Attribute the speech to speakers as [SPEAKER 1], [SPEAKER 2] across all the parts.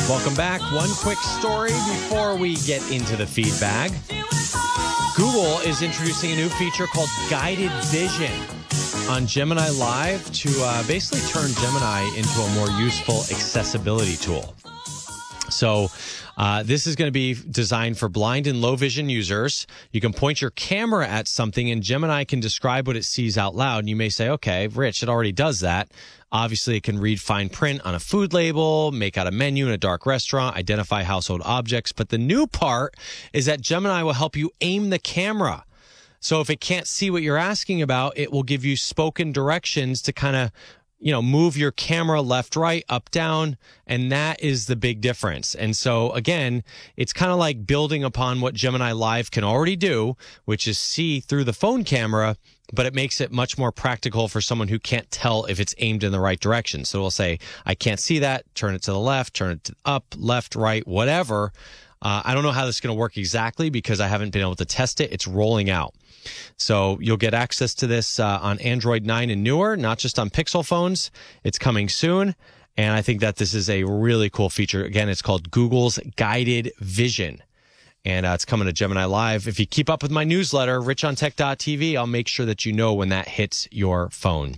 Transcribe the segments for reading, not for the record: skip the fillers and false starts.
[SPEAKER 1] Welcome back. One quick story before we get into the feedback. Google is introducing a new feature called Guided Vision on Gemini Live to basically turn Gemini into a more useful accessibility tool. So this is going to be designed for blind and low vision users. You can point your camera at something and Gemini can describe what it sees out loud. And you may say, okay, Rich, it already does that. Obviously, it can read fine print on a food label, make out a menu in a dark restaurant, identify household objects. But the new part is that Gemini will help you aim the camera. So if it can't see what you're asking about, it will give you spoken directions to kind of move your camera left, right, up, down, and that is the big difference. And so, again, it's kind of like building upon what Gemini Live can already do, which is see through the phone camera, but it makes it much more practical for someone who can't tell if it's aimed in the right direction. So it'll say, I can't see that, turn it to the left, turn it to up, left, right, whatever. I don't know how this is going to work exactly because I haven't been able to test it. It's rolling out. So you'll get access to this on Android 9 and newer, not just on Pixel phones. It's coming soon. And I think that this is a really cool feature. Again, it's called Google's Guided Vision. And it's coming to Gemini Live. If you keep up with my newsletter, richontech.tv, I'll make sure that you know when that hits your phone.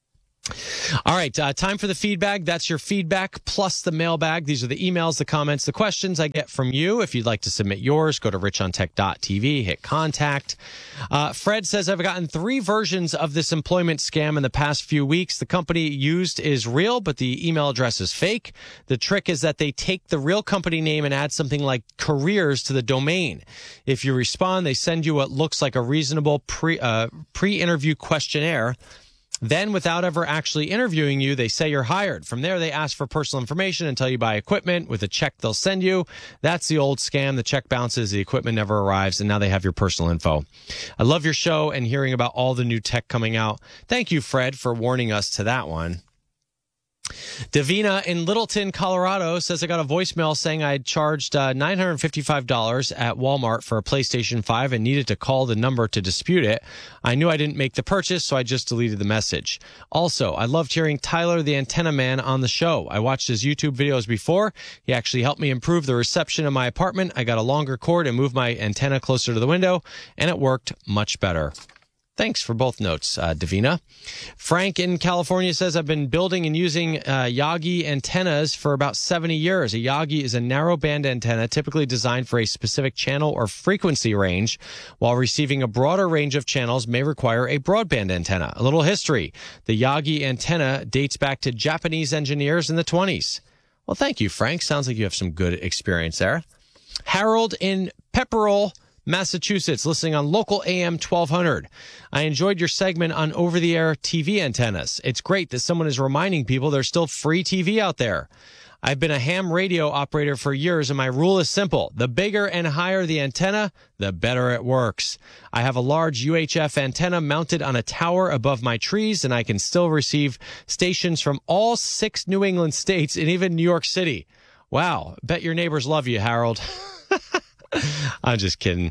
[SPEAKER 1] All right, time for the feedback. That's your feedback plus the mailbag. These are the emails, the comments, the questions I get from you. If you'd like to submit yours, go to richontech.tv, hit contact. Fred says, I've gotten 3 versions of this employment scam in the past few weeks. The company used is real, but the email address is fake. The trick is that they take the real company name and add something like careers to the domain. If you respond, they send you what looks like a reasonable pre-interview questionnaire. Then, without ever actually interviewing you, they say you're hired. From there, they ask for personal information and tell you buy equipment with a check they'll send you. That's the old scam. The check bounces, the equipment never arrives, and now they have your personal info. I love your show and hearing about all the new tech coming out. Thank you, Fred, for warning us to that one. Davina in Littleton, Colorado says, I got a voicemail saying I charged $955 at Walmart for a PlayStation 5 and needed to call the number to dispute it. I knew I didn't make the purchase, so I just deleted the message. Also, I loved hearing Tyler, the antenna man, on the show. I watched his YouTube videos before. He actually helped me improve the reception in my apartment. I got a longer cord and moved my antenna closer to the window, and it worked much better. Thanks for both notes, Davina. Frank in California says, I've been building and using Yagi antennas for about 70 years. A Yagi is a narrow-band antenna typically designed for a specific channel or frequency range, while receiving a broader range of channels may require a broadband antenna. A little history. The Yagi antenna dates back to Japanese engineers in the 1920s. Well, thank you, Frank. Sounds like you have some good experience there. Harold in Pepperell, Massachusetts, listening on local AM 1200. I enjoyed your segment on over-the-air TV antennas. It's great that someone is reminding people there's still free TV out there. I've been a ham radio operator for years, and my rule is simple. The bigger and higher the antenna, the better it works. I have a large UHF antenna mounted on a tower above my trees, and I can still receive stations from all 6 New England states and even New York City. Wow, bet your neighbors love you, Harold. I'm just kidding.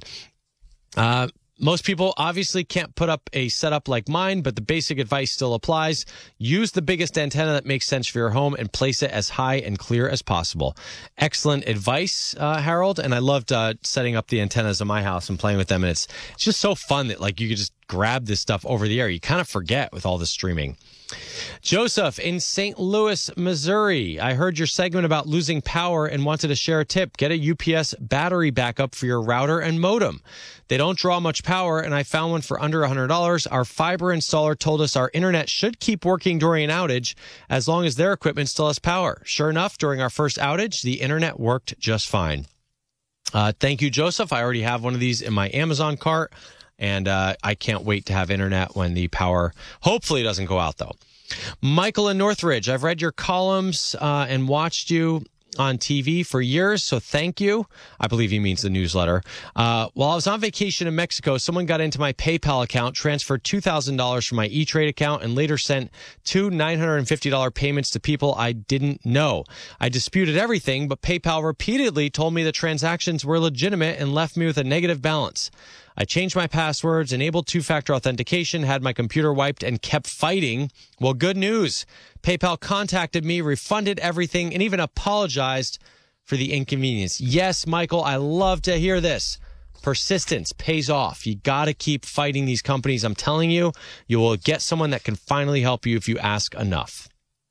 [SPEAKER 1] Most people obviously can't put up a setup like mine, but the basic advice still applies. Use the biggest antenna that makes sense for your home and place it as high and clear as possible. Excellent advice, Harold. And I loved setting up the antennas in my house and playing with them. And it's just so fun that you could just grab this stuff over the air. You kind of forget with all the streaming. Joseph in St. Louis, Missouri. I heard your segment about losing power and wanted to share a tip. Get a UPS battery backup for your router and modem. They don't draw much power, and I found one for under $100. Our fiber installer told us our internet should keep working during an outage as long as their equipment still has power. Sure enough, during our first outage, the internet worked just fine. Thank you, Joseph. I already have one of these in my Amazon cart. And I can't wait to have internet when the power hopefully doesn't go out, though. Michael in Northridge, I've read your columns and watched you on TV for years, so thank you. I believe he means the newsletter. While I was on vacation in Mexico, someone got into my PayPal account, transferred $2,000 from my E-Trade account, and later sent 2 $950 payments to people I didn't know. I disputed everything, but PayPal repeatedly told me the transactions were legitimate and left me with a negative balance. I changed my passwords, enabled two-factor authentication, had my computer wiped, and kept fighting. Well, good news. PayPal contacted me, refunded everything, and even apologized for the inconvenience. Yes, Michael, I love to hear this. Persistence pays off. You got to keep fighting these companies. I'm telling you, you will get someone that can finally help you if you ask enough.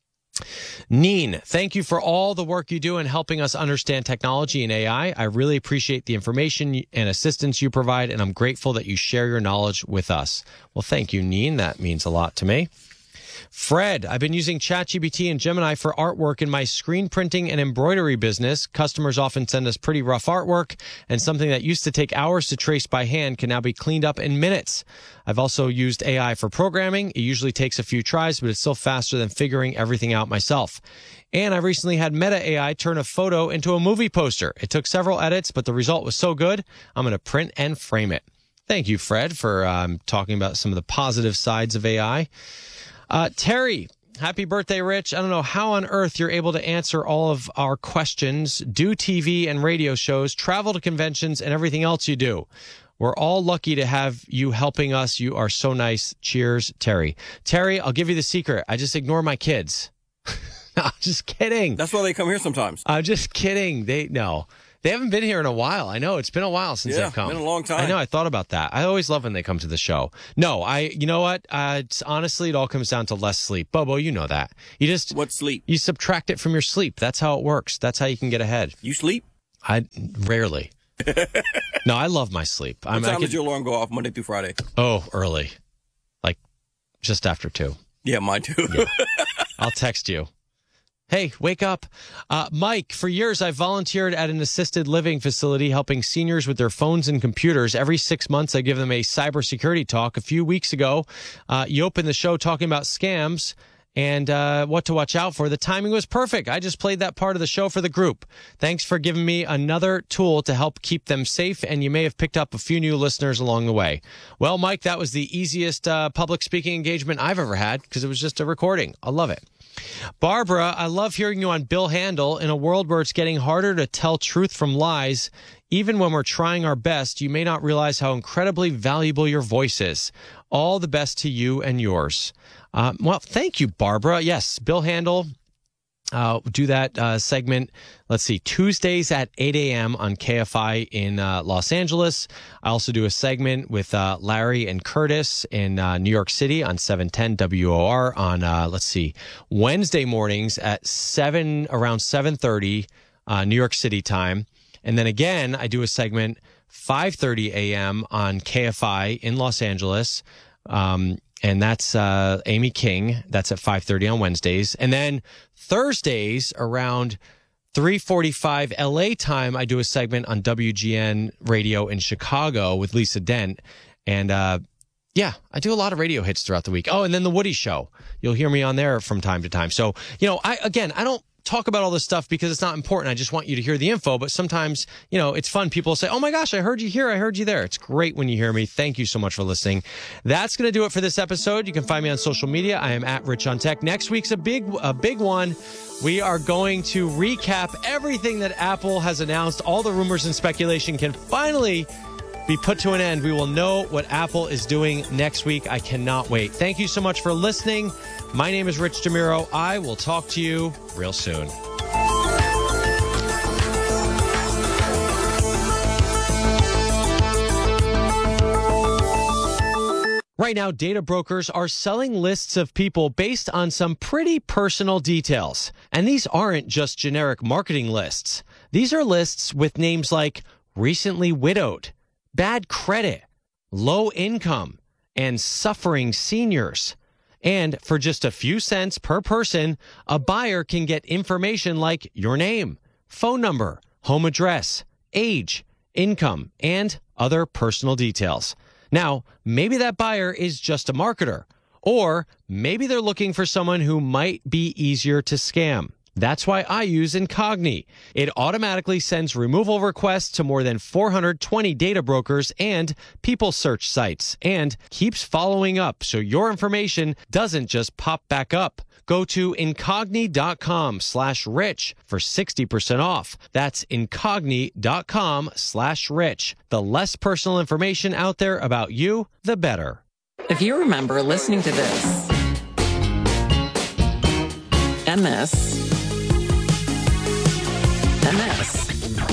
[SPEAKER 1] Neen, thank you for all the work you do in helping us understand technology and AI. I really appreciate the information and assistance you provide, and I'm grateful that you share your knowledge with us. Well, thank you, Neen. That means a lot to me. Fred, I've been using ChatGPT and Gemini for artwork in my screen printing and embroidery business. Customers often send us pretty rough artwork, and something that used to take hours to trace by hand can now be cleaned up in minutes. I've also used AI for programming. It usually takes a few tries, but it's still faster than figuring everything out myself. And I recently had Meta AI turn a photo into a movie poster. It took several edits, but the result was so good, I'm going to print and frame it. Thank you, Fred, for talking about some of the positive sides of AI. Terry, happy birthday, Rich. I don't know how on earth you're able to answer all of our questions, do TV and radio shows, travel to conventions, and everything else you do. We're all lucky to have you helping us. You are so nice. Cheers, Terry. Terry, I'll give you the secret. I just ignore my kids. No, I'm just kidding.
[SPEAKER 2] That's why they come here sometimes.
[SPEAKER 1] I'm just kidding. They haven't been here in a while. I know it's been a while since they've come.
[SPEAKER 2] Been a long time.
[SPEAKER 1] I know. I thought about that. I always love when they come to the show. No, you know what? Honestly, it all comes down to less sleep. Bobo, you know that.
[SPEAKER 2] What sleep?
[SPEAKER 1] You subtract it from your sleep. That's how it works. That's how you can get ahead.
[SPEAKER 2] You sleep?
[SPEAKER 1] I rarely. No, I love my sleep.
[SPEAKER 2] What time does your alarm go off Monday through Friday?
[SPEAKER 1] Oh, early. Like just after 2.
[SPEAKER 2] Yeah, mine too.
[SPEAKER 1] Yeah. I'll text you. Hey, wake up. Mike, for years I've volunteered at an assisted living facility helping seniors with their phones and computers. Every 6 months I give them a cybersecurity talk. A few weeks ago, you opened the show talking about scams and what to watch out for. The timing was perfect. I just played that part of the show for the group. Thanks for giving me another tool to help keep them safe, and you may have picked up a few new listeners along the way. Well, Mike, that was the easiest public speaking engagement I've ever had because it was just a recording. I love it. Barbara, I love hearing you on Bill Handel. In a world where it's getting harder to tell truth from lies, even when we're trying our best, you may not realize how incredibly valuable your voice is. All the best to you and yours. Well, thank you, Barbara. Yes, Bill Handel. Do that segment, let's see, Tuesdays at 8 a.m. on KFI in Los Angeles. I also do a segment with Larry and Curtis in New York City on 710 WOR on, Wednesday mornings at around 7:30 New York City time. And then again, I do a segment 5:30 a.m. on KFI in Los Angeles. And that's Amy King. That's at 5:30 on Wednesdays. And then Thursdays around 3:45 LA time, I do a segment on WGN Radio in Chicago with Lisa Dent. And I do a lot of radio hits throughout the week. Oh, and then The Woody Show. You'll hear me on there from time to time. So, I don't talk about all this stuff because it's not important. I just want you to hear the info. But sometimes, it's fun. People say, oh my gosh, I heard you here. I heard you there. It's great when you hear me. Thank you so much for listening. That's going to do it for this episode. You can find me on social media. I am at Rich on Tech. Next week's a big one. We are going to recap everything that Apple has announced. All the rumors and speculation can finally be put to an end. We will know what Apple is doing next week. I cannot wait. Thank you so much for listening. My name is Rich DeMuro. I will talk to you real soon. Right now, data brokers are selling lists of people based on some pretty personal details. And these aren't just generic marketing lists. These are lists with names like recently widowed, bad credit, low income, and suffering seniors. And for just a few cents per person, a buyer can get information like your name, phone number, home address, age, income, and other personal details. Now, maybe that buyer is just a marketer, or maybe they're looking for someone who might be easier to scam. That's why I use Incogni. It automatically sends removal requests to more than 420 data brokers and people search sites, and keeps following up so your information doesn't just pop back up. Go to incogni.com/rich for 60% off. That's incogni.com/rich. The less personal information out there about you, the better.
[SPEAKER 3] If you remember listening to this and this and this,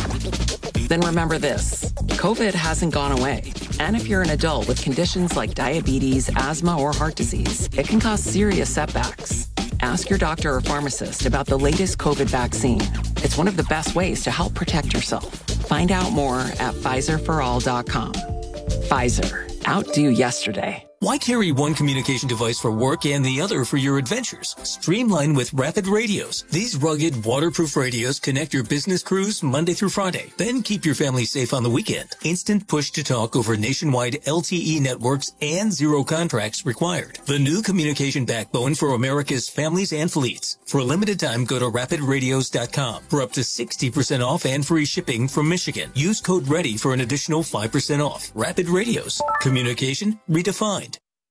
[SPEAKER 3] then remember this. COVID hasn't gone away. And if you're an adult with conditions like diabetes, asthma, or heart disease, it can cause serious setbacks. Ask your doctor or pharmacist about the latest COVID vaccine. It's one of the best ways to help protect yourself. Find out more at PfizerForAll.com. Pfizer. Outdo yesterday.
[SPEAKER 4] Why carry one communication device for work and the other for your adventures? Streamline with Rapid Radios. These rugged, waterproof radios connect your business crews Monday through Friday. Then keep your family safe on the weekend. Instant push-to-talk over nationwide LTE networks and zero contracts required. The new communication backbone for America's families and fleets. For a limited time, go to rapidradios.com for up to 60% off and free shipping from Michigan. Use code READY for an additional 5% off. Rapid Radios. Communication redefined.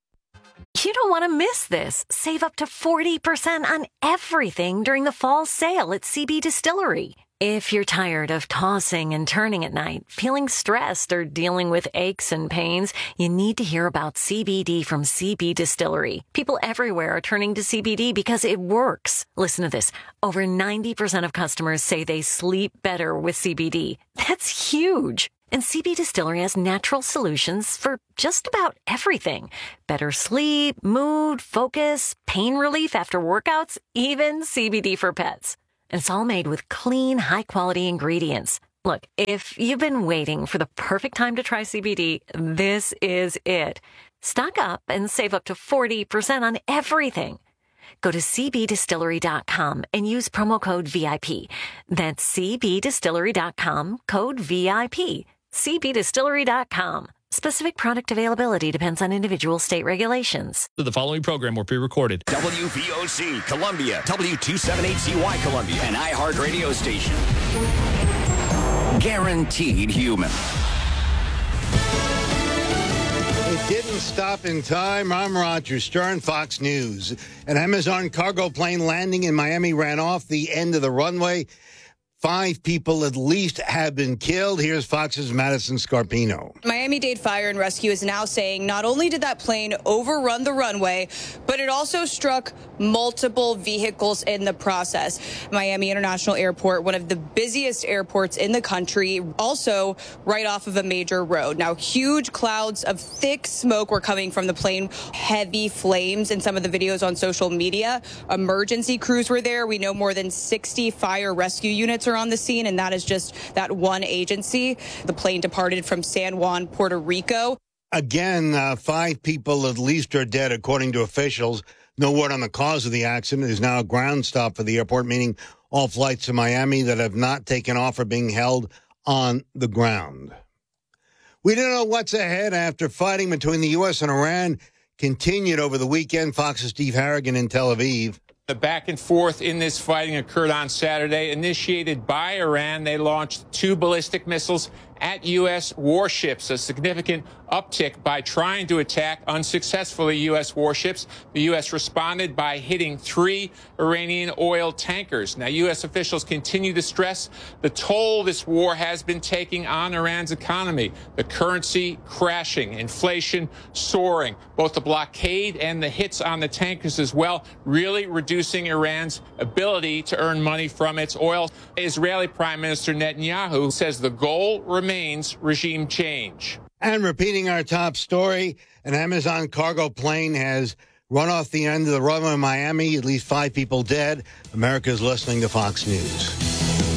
[SPEAKER 5] You don't want to miss this. Save up to 40% on everything during the fall sale at CB Distillery. If you're tired of tossing and turning at night, feeling stressed, or dealing with aches and pains, you need to hear about CBD from CB Distillery. People everywhere are turning to CBD because it works. Listen to this. Over 90% of customers say they sleep better with CBD. That's huge. And CB Distillery has natural solutions for just about everything. Better sleep, mood, focus, pain relief after workouts, even CBD for pets. And it's all made with clean, high-quality ingredients. Look, if you've been waiting for the perfect time to try CBD, this is it. Stock up and save up to 40% on everything. Go to cbdistillery.com and use promo code VIP. That's cbdistillery.com, code VIP. cbdistillery.com. Specific product availability depends on individual state regulations.
[SPEAKER 6] The following program will be recorded.
[SPEAKER 7] WVOC Columbia, W278CY Columbia, an iHeart radio station. Guaranteed human.
[SPEAKER 8] It didn't stop in time. I'm Roger Stern, Fox News. An Amazon cargo plane landing in Miami ran off the end of the runway. 5 people at least have been killed. Here's Fox's Madison Scarpino.
[SPEAKER 9] Miami-Dade Fire and Rescue is now saying not only did that plane overrun the runway, but it also struck multiple vehicles in the process. Miami International Airport, one of the busiest airports in the country, also right off of a major road. Now, huge clouds of thick smoke were coming from the plane, heavy flames in some of the videos on social media. Emergency crews were there. We know more than 60 fire rescue units are on the scene, and that is just that one agency. The plane departed from San Juan, Puerto Rico.
[SPEAKER 8] Again, 5 people at least are dead, according to officials. No word on the cause of the accident. There's now a ground stop for the airport, meaning all flights to Miami that have not taken off are being held on the ground. We don't know what's ahead after fighting between the U.S. and Iran continued over the weekend. Fox's Steve Harrigan in Tel Aviv.
[SPEAKER 10] The back and forth in this fighting occurred on Saturday, initiated by Iran. They launched 2 ballistic missiles at U.S. warships, a significant uptick by trying to attack unsuccessfully U.S. warships. The U.S. responded by hitting 3 Iranian oil tankers. Now, U.S. officials continue to stress the toll this war has been taking on Iran's economy. The currency crashing, inflation soaring, both the blockade and the hits on the tankers as well, really reducing Iran's ability to earn money from its oil. Israeli Prime Minister Netanyahu says the goal remains regime change.
[SPEAKER 8] And repeating our top story, an Amazon cargo plane has run off the end of the runway in Miami. At least 5 people dead. America's listening to Fox News.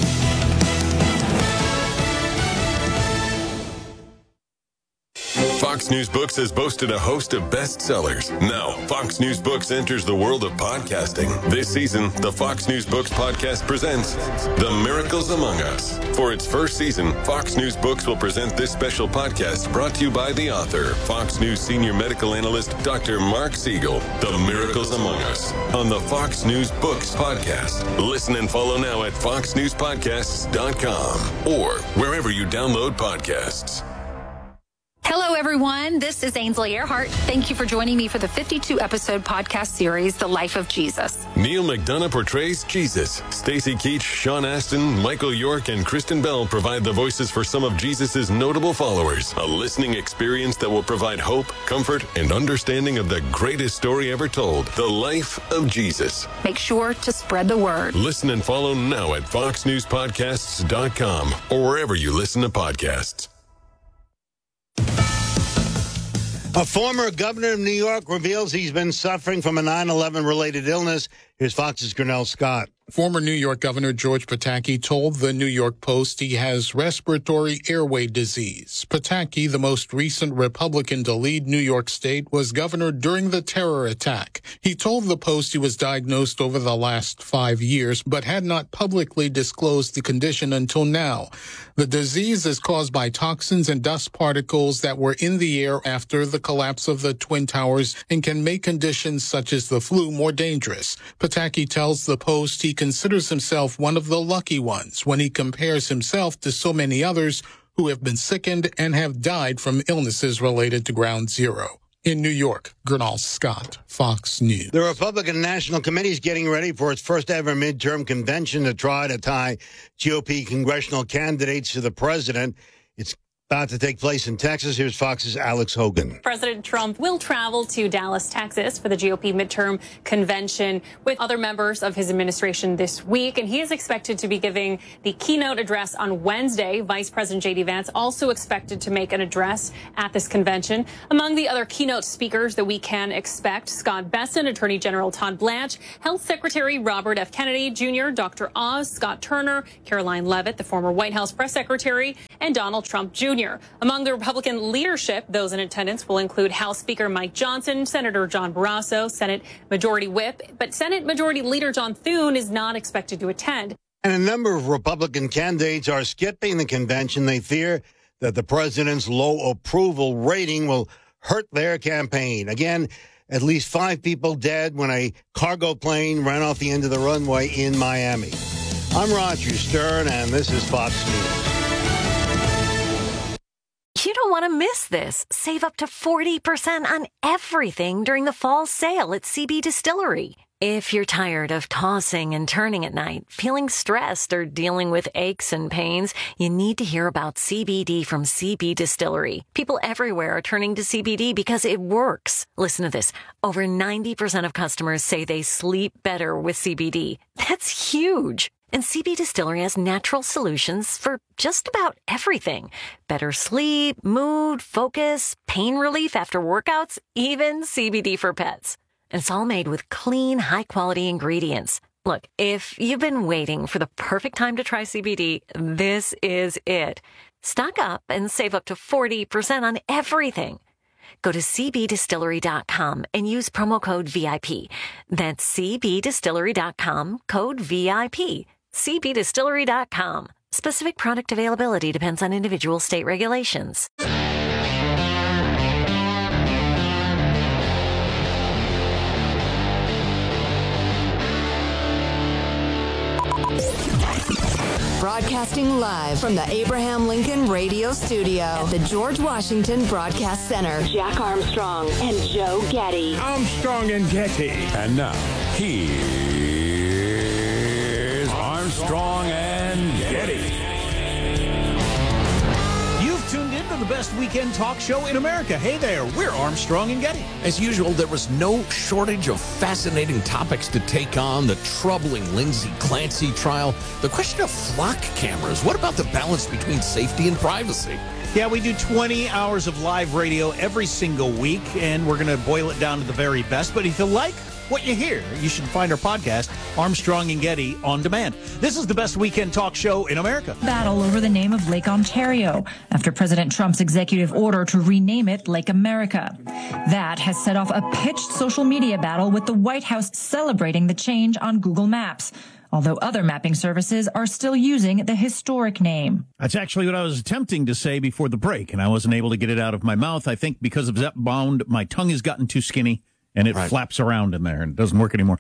[SPEAKER 7] Fox
[SPEAKER 11] Fox News Books has boasted a host of bestsellers. Now, Fox News Books enters the world of podcasting. This season, the Fox News Books podcast presents The Miracles Among Us. For its first season, Fox News Books will present this special podcast brought to you by the author, Fox News senior medical analyst, Dr. Mark Siegel. The Miracles Among Us on the Fox News Books podcast. Listen and follow now at foxnewspodcasts.com or wherever you download podcasts.
[SPEAKER 12] Hello, everyone. This is Ainsley Earhart. Thank you for joining me for the 52-episode podcast series, The Life of Jesus.
[SPEAKER 11] Neil McDonough portrays Jesus. Stacey Keach, Sean Astin, Michael York, and Kristen Bell provide the voices for some of Jesus' notable followers. A listening experience that will provide hope, comfort, and understanding of the greatest story ever told, The Life of Jesus.
[SPEAKER 12] Make sure to spread the word.
[SPEAKER 11] Listen and follow now at foxnewspodcasts.com or wherever you listen to podcasts.
[SPEAKER 8] A former governor of New York reveals he's been suffering from a 9/11 related illness. Here's Fox's Grinnell Scott.
[SPEAKER 13] Former New York Governor George Pataki told the New York Post he has respiratory airway disease. Pataki, the most recent Republican to lead New York State, was governor during the terror attack. He told the Post he was diagnosed over the last 5 years, but had not publicly disclosed the condition until now. The disease is caused by toxins and dust particles that were in the air after the collapse of the Twin Towers and can make conditions such as the flu more dangerous. Pataki tells the Post he considers himself one of the lucky ones when he compares himself to so many others who have been sickened and have died from illnesses related to Ground Zero. In New York, Grinnell Scott, Fox News.
[SPEAKER 8] The Republican National Committee is getting ready for its first ever midterm convention to try to tie GOP congressional candidates to the president. It's about to take place in Texas. Here's Fox's Alex Hogan.
[SPEAKER 14] President Trump will travel to Dallas, Texas for the GOP midterm convention with other members of his administration this week, and he is expected to be giving the keynote address on Wednesday. Vice President J.D. Vance also expected to make an address at this convention. Among the other keynote speakers that we can expect, Scott Bessent, Attorney General Todd Blanche, Health Secretary Robert F. Kennedy Jr., Dr. Oz, Scott Turner, Caroline Leavitt, the former White House press secretary, and Donald Trump Jr. Among the Republican leadership, those in attendance will include House Speaker Mike Johnson, Senator John Barrasso, Senate Majority Whip, but Senate Majority Leader John Thune is not expected to attend.
[SPEAKER 8] And a number of Republican candidates are skipping the convention. They fear that the president's low approval rating will hurt their campaign. Again, at least 5 people dead when a cargo plane ran off the end of the runway in Miami. I'm Roger Stern, and this is Fox News.
[SPEAKER 5] You don't want to miss this. Save up to 40% on everything during the fall sale at CB Distillery. If you're tired of tossing and turning at night, feeling stressed, or dealing with aches and pains, you need to hear about CBD from CB Distillery. People everywhere are turning to CBD because it works. Listen to this. Over 90% of customers say they sleep better with CBD. That's huge. And CB Distillery has natural solutions for just about everything. Better sleep, mood, focus, pain relief after workouts, even CBD for pets. And it's all made with clean, high-quality ingredients. Look, if you've been waiting for the perfect time to try CBD, this is it. Stock up and save up to 40% on everything. Go to cbdistillery.com and use promo code VIP. That's cbdistillery.com, code VIP. cbdistillery.com. Specific product availability depends on individual state regulations.
[SPEAKER 15] Broadcasting live from the Abraham Lincoln Radio Studio at the George Washington Broadcast Center. Jack Armstrong and Joe Getty.
[SPEAKER 16] Armstrong and Getty. And now, here's Armstrong and Getty.
[SPEAKER 17] You've tuned in to the best weekend talk show in America. Hey there, we're Armstrong and Getty.
[SPEAKER 18] As usual, there was no shortage of fascinating topics to take on. The troubling Lindsay Clancy trial, the question of flock cameras. What about the balance between safety and privacy?
[SPEAKER 17] Yeah, we do 20 hours of live radio every single week, and we're going to boil it down to the very best. But if you like what you hear. You should find our podcast, Armstrong and Getty, on demand. This is the best weekend talk show in America.
[SPEAKER 19] Battle over the name of Lake Ontario after President Trump's executive order to rename it Lake America. That has set off a pitched social media battle with the White House celebrating the change on Google Maps, although other mapping services are still using the historic name.
[SPEAKER 17] That's actually what I was attempting to say before the break, and I wasn't able to get it out of my mouth. I think because of Zepbound, my tongue has gotten too skinny, and it flaps around in there, and it doesn't work anymore.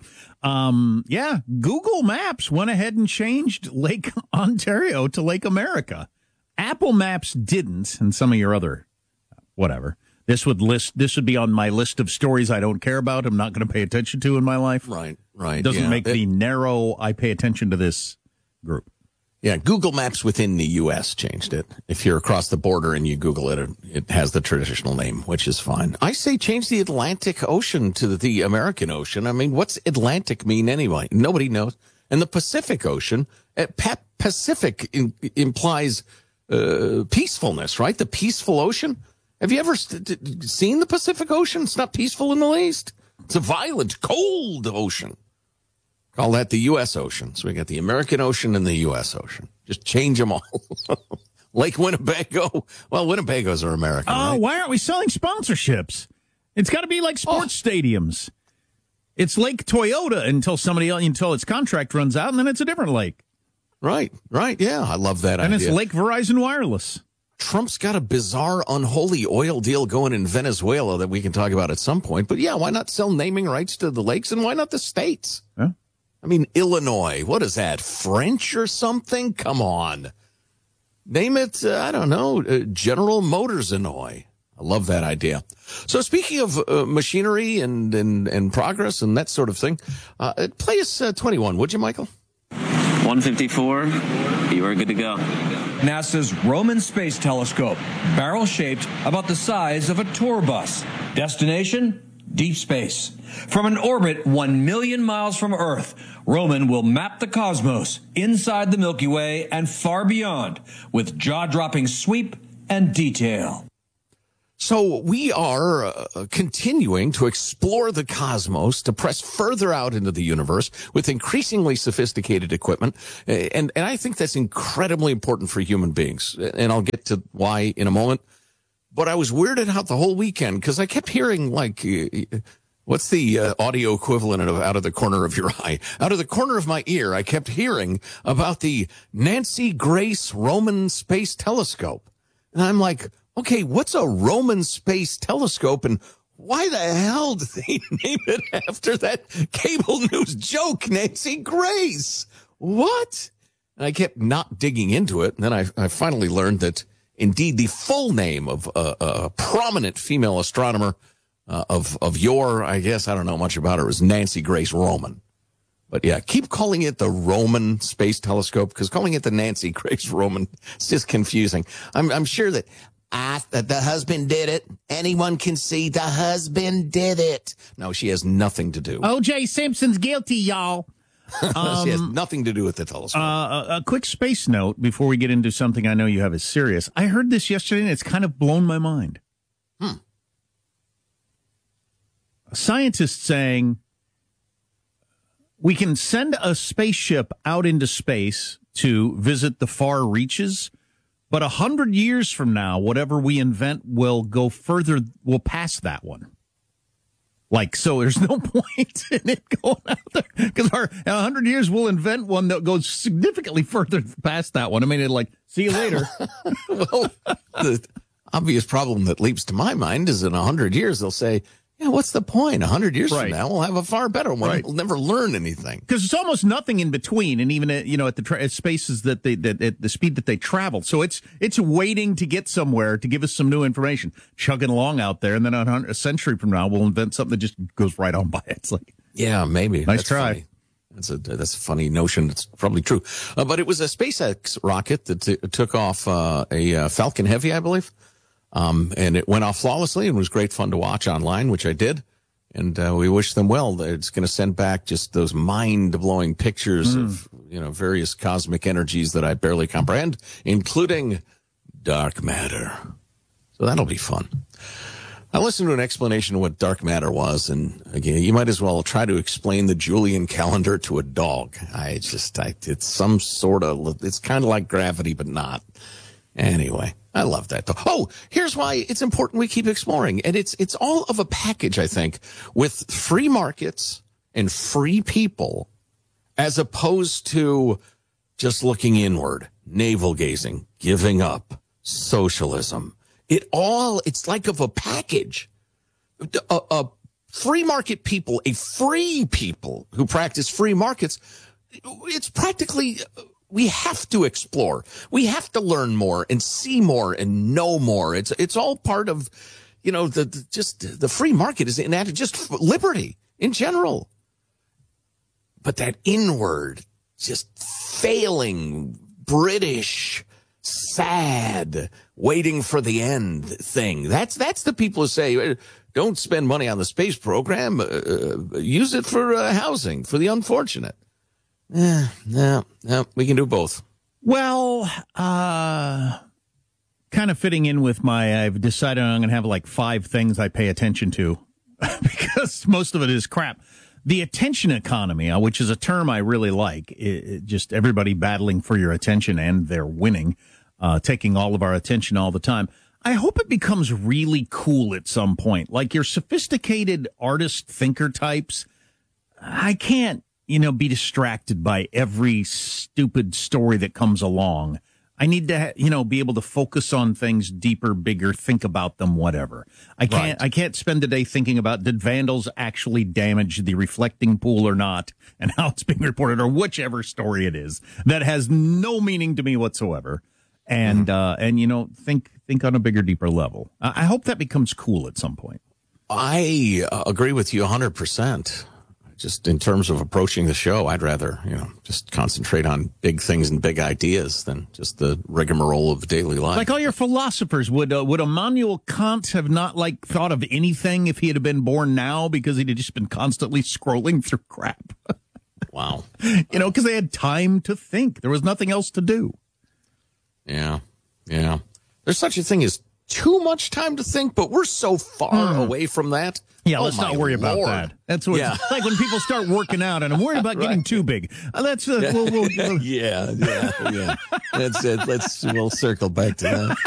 [SPEAKER 17] Google Maps went ahead and changed Lake Ontario to Lake America. Apple Maps didn't, and some of your other whatever. This would be on my list of stories I don't care about, I'm not going to pay attention to in my life.
[SPEAKER 18] Right.
[SPEAKER 17] It doesn't make the narrow, I pay attention to this group.
[SPEAKER 18] Yeah, Google Maps within the U.S. changed it. If you're across the border and you Google it, it has the traditional name, which is fine. I say change the Atlantic Ocean to the American Ocean. I mean, what's Atlantic mean anyway? Nobody knows. And the Pacific Ocean, Pacific implies peacefulness, right? The peaceful ocean. Have you ever seen the Pacific Ocean? It's not peaceful in the least. It's a violent, cold ocean. Call that the U.S. Ocean. So we got the American Ocean and the U.S. Ocean. Just change them all. Lake Winnebago. Well, Winnebagos are American, right?
[SPEAKER 17] Why aren't we selling sponsorships? It's got to be like sports stadiums. It's Lake Toyota until its contract runs out, and then it's a different lake.
[SPEAKER 18] Right. Yeah, I love that idea.
[SPEAKER 17] And it's Lake Verizon Wireless.
[SPEAKER 18] Trump's got a bizarre, unholy oil deal going in Venezuela that we can talk about at some point. But yeah, why not sell naming rights to the lakes, and why not the states?
[SPEAKER 17] Huh?
[SPEAKER 18] I mean, Illinois, what is that, French or something? Come on. Name it, I don't know, General Motors Illinois. I love that idea. So speaking of machinery and progress and that sort of thing, play us 21, would you, Michael?
[SPEAKER 20] 154, you are good to go.
[SPEAKER 21] NASA's Roman Space Telescope, barrel-shaped, about the size of a tour bus. Destination? Deep space. From an orbit 1 million miles from Earth, Roman will map the cosmos inside the Milky Way and far beyond with jaw-dropping sweep and detail.
[SPEAKER 18] So we are continuing to explore the cosmos, to press further out into the universe with increasingly sophisticated equipment. And I think that's incredibly important for human beings. And I'll get to why in a moment. But I was weirded out the whole weekend because I kept hearing, like, what's the audio equivalent of out of the corner of your eye? Out of the corner of my ear, I kept hearing about the Nancy Grace Roman Space Telescope. And I'm like, okay, what's a Roman Space Telescope, and why the hell did they name it after that cable news joke, Nancy Grace? What? And I kept not digging into it, and then I finally learned that, indeed, the full name of a prominent female astronomer of yore, I guess, I don't know much about her, was Nancy Grace Roman. But yeah, keep calling it the Roman Space Telescope, because calling it the Nancy Grace Roman is just confusing. I'm sure that the husband did it. Anyone can see the husband did it. No, she has nothing to do.
[SPEAKER 17] O.J. Simpson's guilty, y'all.
[SPEAKER 18] She has nothing to do with the telescope.
[SPEAKER 17] A quick space note before we get into something I know you have is serious. I heard this yesterday, and it's kind of blown my mind. A scientist saying we can send a spaceship out into space to visit the far reaches, but 100 years from now, whatever we invent will go further, will pass that one. Like, so there's no point in it going out there, because in 100 years we'll invent one that goes significantly further past that one. I mean, like, see you later.
[SPEAKER 18] Well, the obvious problem that leaps to my mind is in 100 years they'll say, yeah, what's the point? 100 years from now, we'll have a far better one.
[SPEAKER 17] Right.
[SPEAKER 18] We'll never learn anything.
[SPEAKER 17] Because it's almost nothing in between, and even at the spaces at the speed that they travel. So it's waiting to get somewhere to give us some new information, chugging along out there, and then a century from now we'll invent something that just goes right on by. It's like,
[SPEAKER 18] yeah, maybe.
[SPEAKER 17] Nice try.
[SPEAKER 18] Funny. That's a funny notion. It's probably true. But it was a SpaceX rocket that took off a Falcon Heavy, I believe. And it went off flawlessly and was great fun to watch online, which I did. And we wish them well. It's going to send back just those mind-blowing pictures of, various cosmic energies that I barely comprehend, including dark matter. So that'll be fun. I listened to an explanation of what dark matter was, and again, you might as well try to explain the Julian calendar to a dog. It's some sort of, it's kind of like gravity, but not. Anyway, I love that though. Oh, here's why it's important we keep exploring, and it's all of a package, I think, with free markets and free people, as opposed to just looking inward, navel gazing, giving up, socialism. It's like of a package. A free market people, a free people who practice free markets, it's practically, we have to explore. We have to learn more and see more and know more. It's all part of, the free market is just liberty in general. But that inward, just failing, British, sad, waiting for the end thing. That's the people who say, don't spend money on the space program. Use it for housing for the unfortunate. No, we can do both.
[SPEAKER 17] Well, kind of fitting in with I've decided I'm going to have like 5 things I pay attention to because most of it is crap. The attention economy, which is a term I really like, just everybody battling for your attention, and they're winning, taking all of our attention all the time. I hope it becomes really cool at some point. Like your sophisticated artist thinker types, I can't, be distracted by every stupid story that comes along. I need to, be able to focus on things deeper, bigger, think about them, whatever. I can't spend the day thinking about, did vandals actually damage the reflecting pool or not, and how it's being reported, or whichever story it is that has no meaning to me whatsoever. And, think on a bigger, deeper level. I hope that becomes cool at some point.
[SPEAKER 18] I agree with you 100%. Just in terms of approaching the show, I'd rather, just concentrate on big things and big ideas than just the rigmarole of daily life.
[SPEAKER 17] Like all your philosophers, would Immanuel Kant have not thought of anything if he had been born now because he'd have just been constantly scrolling through crap?
[SPEAKER 18] Wow.
[SPEAKER 17] Because they had time to think. There was nothing else to do.
[SPEAKER 18] Yeah. There's such a thing as too much time to think, but we're so far away from that.
[SPEAKER 17] Yeah, let's not worry about that. That's what it's like when people start working out, and I'm worried about getting too big. That's we'll
[SPEAKER 18] yeah. That's it. We'll circle back to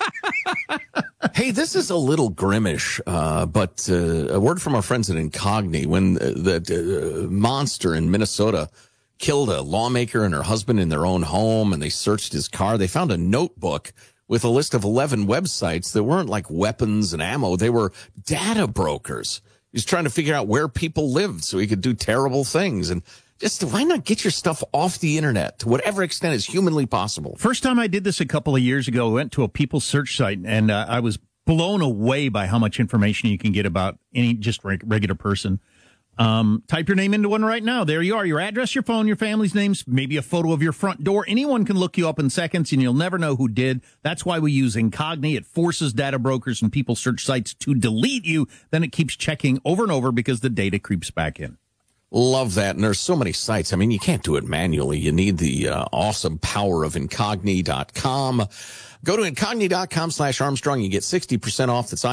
[SPEAKER 18] that. Hey, this is a little grimmish, but a word from our friends at Incogni when the monster in Minnesota killed a lawmaker and her husband in their own home, and they searched his car. They found a notebook with a list of 11 websites that weren't like weapons and ammo. They were data brokers. He's trying to figure out where people lived so he could do terrible things. And just why not get your stuff off the internet to whatever extent is humanly possible?
[SPEAKER 17] First time I did this a couple of years ago, I went to a People search site, and I was blown away by how much information you can get about any just regular person. Type your name into one right now. There you are. Your address, your phone, your family's names, maybe a photo of your front door. Anyone can look you up in seconds, and you'll never know who did. That's why we use Incogni. It forces data brokers and People search sites to delete you. Then it keeps checking over and over because the data creeps back in.
[SPEAKER 18] Love that. And there's so many sites. I mean, you can't do it manually. You need the awesome power of Incogni.com. Go to Incogni.com/Armstrong. You get 60% off. That's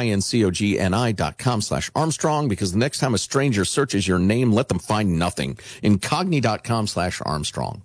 [SPEAKER 18] INCOGNI.com/Armstrong, because the next time a stranger searches your name, let them find nothing. Incogni.com/Armstrong.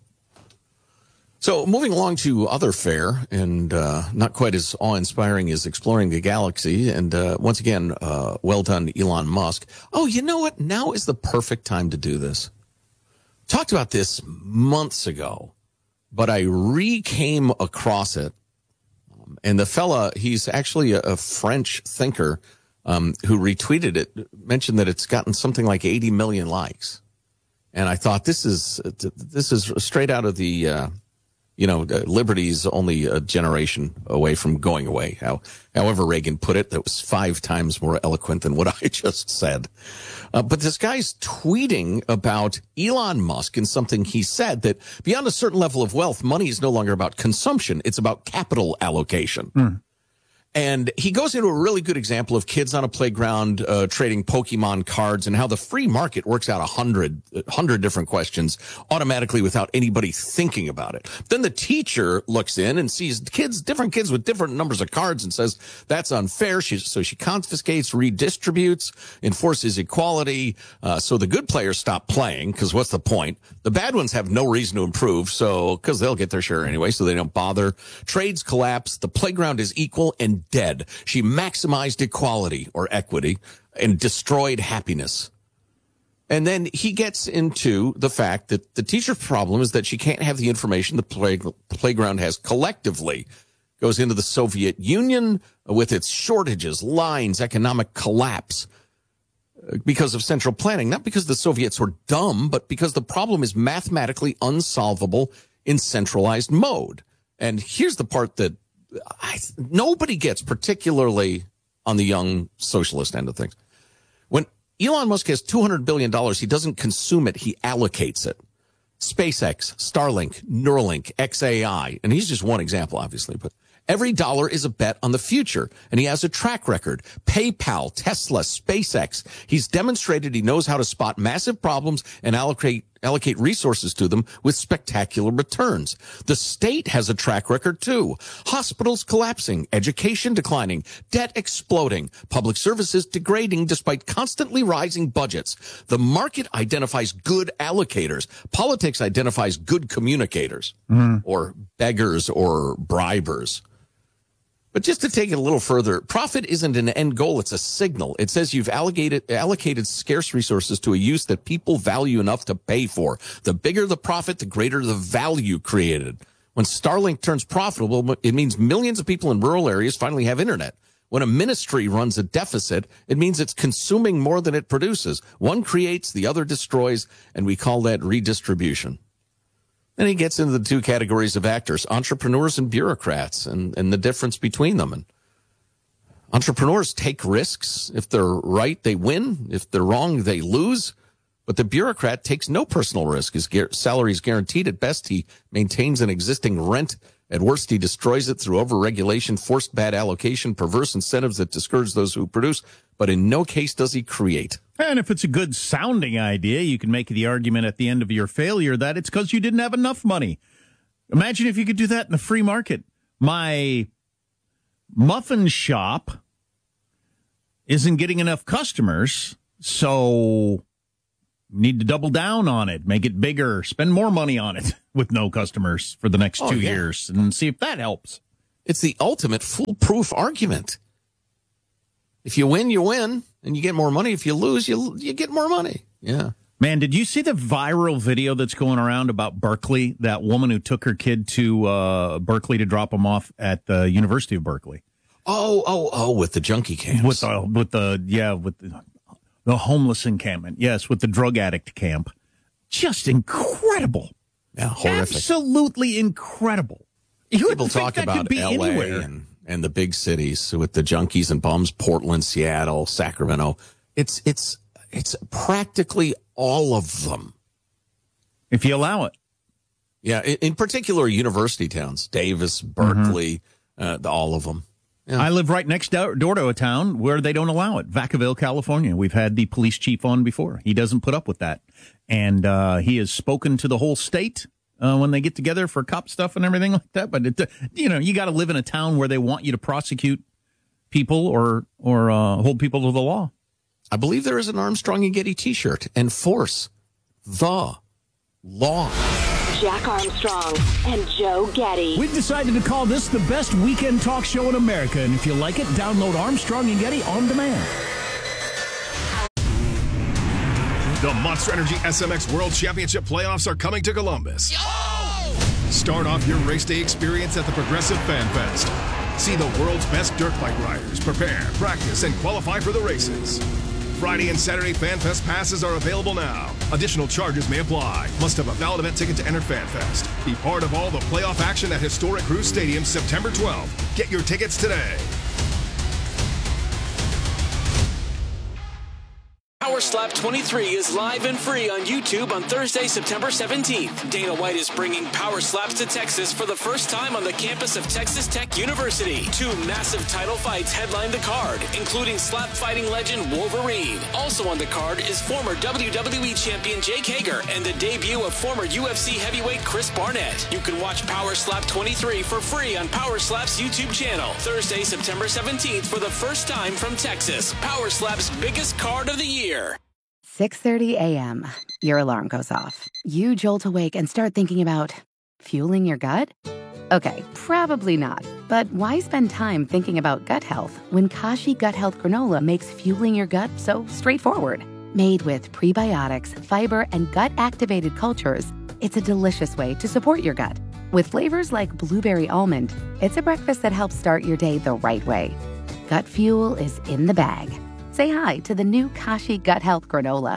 [SPEAKER 18] So moving along to other fare, and not quite as awe-inspiring as exploring the galaxy. And once again, well done, Elon Musk. Oh, you know what? Now is the perfect time to do this. Talked about this months ago, but I came across it. And the fella, he's actually a French thinker who retweeted it, mentioned that it's gotten something like 80 million likes. And I thought this is straight out of the liberty's only a generation away from going away. However Reagan put it, that was 5 times more eloquent than what I just said. But this guy's tweeting about Elon Musk and something he said, that beyond a certain level of wealth, money is no longer about consumption. It's about capital allocation. And he goes into a really good example of kids on a playground trading Pokemon cards and how the free market works out 100 different questions automatically without anybody thinking about it. Then the teacher looks in and sees different kids with different numbers of cards and says, that's unfair. So she confiscates, redistributes, enforces equality. So the good players stop playing, because what's the point? The bad ones have no reason to improve, because they'll get their share anyway, so they don't bother. Trades collapse. The playground is equal and dead. She maximized equality or equity and destroyed happiness. And then he gets into the fact that the teacher's problem is that she can't have the information the playground has collectively. Goes into the Soviet Union with its shortages, lines, economic collapse because of central planning. Not because the Soviets were dumb, but because the problem is mathematically unsolvable in centralized mode. And here's the part that nobody gets, particularly on the young socialist end of things. When Elon Musk has $200 billion, he doesn't consume it, he allocates it. SpaceX, Starlink, Neuralink, XAI, and he's just one example, obviously, but every dollar is a bet on the future, and he has a track record. PayPal, Tesla, SpaceX. He's demonstrated he knows how to spot massive problems and allocate resources to them with spectacular returns. The state has a track record too. Hospitals collapsing, education declining, debt exploding, public services degrading despite constantly rising budgets. The market identifies good allocators. Politics identifies good communicators, or beggars or bribers. But just to take it a little further, profit isn't an end goal, it's a signal. It says you've allocated scarce resources to a use that people value enough to pay for. The bigger the profit, the greater the value created. When Starlink turns profitable, it means millions of people in rural areas finally have internet. When a ministry runs a deficit, it means it's consuming more than it produces. One creates, the other destroys, and we call that redistribution. Then he gets into the two categories of actors, entrepreneurs and bureaucrats, and the difference between them. And entrepreneurs take risks. If they're right, they win. If they're wrong, they lose. But the bureaucrat takes no personal risk. His salary is guaranteed. At best, he maintains an existing rent. At worst, he destroys it through overregulation, forced bad allocation, perverse incentives that discourage those who produce. But in no case does he create.
[SPEAKER 17] And if it's a good sounding idea, you can make the argument at the end of your failure that it's because you didn't have enough money. Imagine if you could do that in the free market. My muffin shop isn't getting enough customers, so need to double down on it, make it bigger, spend more money on it with no customers for the next 2 years and see if that helps.
[SPEAKER 18] It's the ultimate foolproof argument. If you win, you win, and you get more money. If you lose, you get more money. Yeah.
[SPEAKER 17] Man, did you see the viral video that's going around about Berkeley? That woman who took her kid to Berkeley to drop him off at the University of Berkeley.
[SPEAKER 18] Oh, with the junkie camps.
[SPEAKER 17] With the homeless encampment. Yes, with the drug addict camp. Just incredible.
[SPEAKER 18] Yeah, horrific.
[SPEAKER 17] Absolutely incredible.
[SPEAKER 18] People talk about L.A. and the big cities with the junkies and bums, Portland, Seattle, Sacramento. It's practically all of them.
[SPEAKER 17] If you allow it.
[SPEAKER 18] Yeah, in particular, university towns, Davis, Berkeley, all of them. Yeah.
[SPEAKER 17] I live right next door to a town where they don't allow it, Vacaville, California. We've had the police chief on before. He doesn't put up with that. And he has spoken to the whole state when they get together for cop stuff and everything like that. But, you got to live in a town where they want you to prosecute people or hold people to the law.
[SPEAKER 18] I believe there is an Armstrong and Getty T-shirt. Enforce the law.
[SPEAKER 15] Jack Armstrong and Joe Getty.
[SPEAKER 2] We've decided to call this the best weekend talk show in America. And if you like it, download Armstrong and Getty on demand.
[SPEAKER 22] The Monster Energy SMX World Championship playoffs are coming to Columbus. Start off your race day experience at the Progressive Fan Fest. See the world's best dirt bike riders prepare, practice, and qualify for the races. Friday and Saturday Fan Fest passes are available now. Additional charges may apply. Must have a valid event ticket to enter Fan Fest. Be part of all the playoff action at historic Cruz Stadium September 12th. Get your tickets today.
[SPEAKER 1] Power Slap 23 is live and free on YouTube on Thursday, September 17th. Dana White is bringing Power Slaps to Texas for the first time on the campus of Texas Tech University. 2 massive title fights headline the card, including slap fighting legend Wolverine. Also on the card is former WWE champion Jake Hager and the debut of former UFC heavyweight Chris Barnett. You can watch Power Slap 23 for free on Power Slap's YouTube channel. Thursday, September 17th for the first time from Texas. Power Slap's biggest card of the year.
[SPEAKER 3] 6:30 a.m. Your alarm goes off. You jolt awake and start thinking about fueling your gut? Okay, probably not. But why spend time thinking about gut health when Kashi Gut Health Granola makes fueling your gut so straightforward? Made with prebiotics, fiber, and gut-activated cultures, it's a delicious way to support your gut. With flavors like blueberry almond, it's a breakfast that helps start your day the right way. Gut fuel is in the bag. Say hi to the new Kashi Gut Health Granola.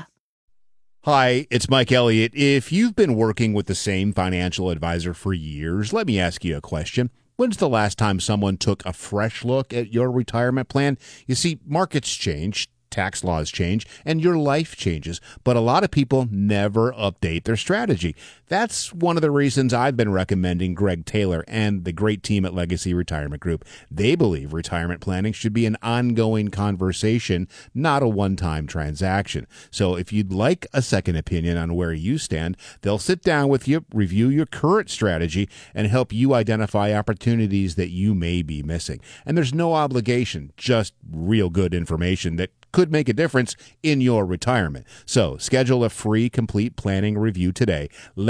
[SPEAKER 23] Hi, it's Mike Elliott. If you've been working with the same financial advisor for years, let me ask you a question. When's the last time someone took a fresh look at your retirement plan? You see, markets change, tax laws change, and your life changes, but a lot of people never update their strategy. That's one of the reasons I've been recommending Greg Taylor and the great team at Legacy Retirement Group. They believe retirement planning should be an ongoing conversation, not a one-time transaction. So if you'd like a second opinion on where you stand, they'll sit down with you, review your current strategy, and help you identify opportunities that you may be missing. And there's no obligation, just real good information that could make a difference in your retirement. So schedule a free complete planning review today.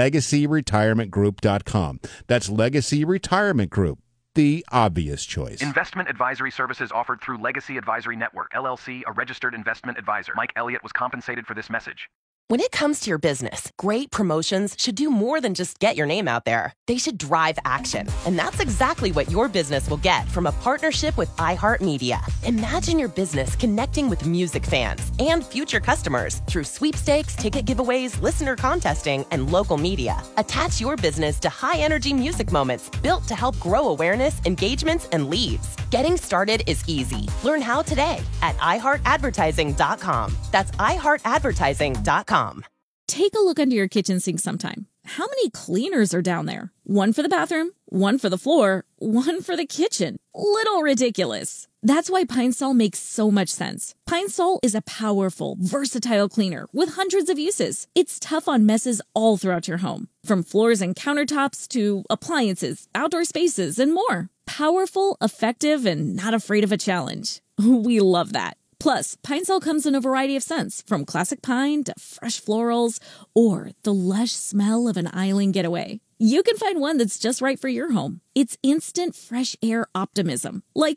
[SPEAKER 23] LegacyRetirementGroup.com. That's Legacy Retirement Group, the obvious choice.
[SPEAKER 24] Investment advisory services offered through Legacy Advisory Network, LLC, a registered investment advisor. Mike Elliott was compensated for this message.
[SPEAKER 25] When it comes to your business, great promotions should do more than just get your name out there. They should drive action. And that's exactly what your business will get from a partnership with iHeartMedia. Imagine your business connecting with music fans and future customers through sweepstakes, ticket giveaways, listener contesting, and local media. Attach your business to high-energy music moments built to help grow awareness, engagements, and leads. Getting started is easy. Learn how today at iHeartAdvertising.com. That's iHeartAdvertising.com.
[SPEAKER 26] Take a look under your kitchen sink sometime. How many cleaners are down there? One for the bathroom, one for the floor, one for the kitchen. Little ridiculous. That's why Pine Sol makes so much sense. Pine Sol is a powerful, versatile cleaner with hundreds of uses. It's tough on messes all throughout your home, from floors and countertops to appliances, outdoor spaces, and more. Powerful, effective, and not afraid of a challenge. We love that. Plus, Pine Sol comes in a variety of scents, from classic pine to fresh florals, or the lush smell of an island getaway. You can find one that's just right for your home. It's instant fresh air optimism, like